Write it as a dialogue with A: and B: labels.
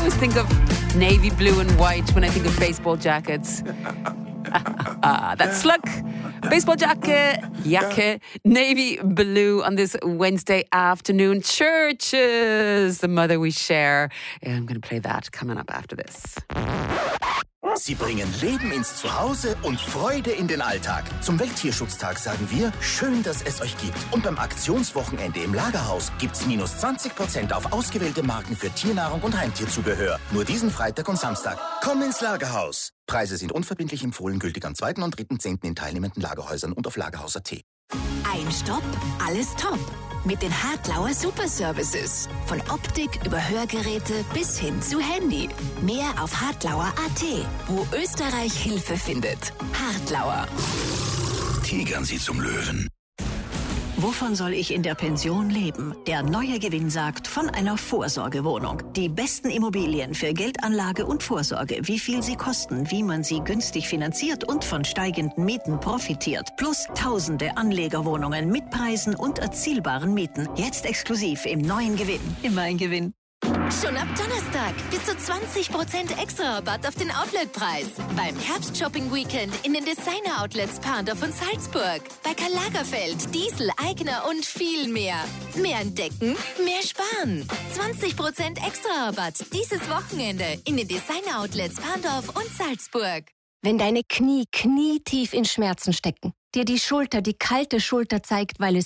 A: always think of navy blue and white when I think of baseball jackets. That's Look. Baseball jacke, navy blue on this Wednesday afternoon. Churches, the mother we share. Yeah, I'm going to play that coming up after this.
B: Sie bringen Leben ins Zuhause und Freude in den Alltag. Zum Welttierschutztag sagen wir, schön, dass es euch gibt. Und beim Aktionswochenende im Lagerhaus gibt's minus 20% auf ausgewählte Marken für Tiernahrung und Heimtierzubehör. Nur diesen Freitag und Samstag. Komm ins Lagerhaus. Preise sind unverbindlich empfohlen, gültig am 2. und 3.10. in teilnehmenden Lagerhäusern und auf Lagerhaus.at.
C: Ein Stopp, alles top. Mit den Hartlauer Superservices. Von Optik über Hörgeräte bis hin zu Handy. Mehr auf hartlauer.at, wo Österreich Hilfe findet. Hartlauer.
B: Tigern Sie zum Löwen.
D: Wovon soll ich in der Pension leben? Der neue Gewinn sagt von einer Vorsorgewohnung. Die besten Immobilien für Geldanlage und Vorsorge, wie viel sie kosten, wie man sie günstig finanziert und von steigenden Mieten profitiert. Plus tausende Anlegerwohnungen mit Preisen und erzielbaren Mieten. Jetzt exklusiv im neuen Gewinn. Immer ein Gewinn.
C: Schon ab Donnerstag bis zu 20% extra Rabatt auf den Outletpreis. Beim Herbst-Shopping-Weekend in den Designer-Outlets Parndorf und Salzburg. Bei Karl Lagerfeld, Diesel, Aigner und viel mehr. Mehr entdecken, mehr sparen. 20% extra Rabatt dieses Wochenende in den Designer-Outlets Parndorf und Salzburg.
E: Wenn deine Knie knietief in Schmerzen stecken, dir die kalte Schulter zeigt, weil es